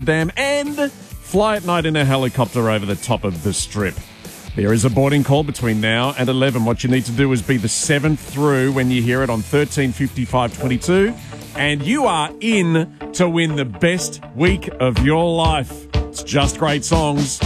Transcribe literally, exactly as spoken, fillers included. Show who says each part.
Speaker 1: Amsterdam and fly at night in a helicopter over the top of the Strip. There is a boarding call between now and eleven. What you need to do is be the seventh through when you hear it on thirteen fifty-five twenty-two, and you are in to win the best week of your life. It's just great songs.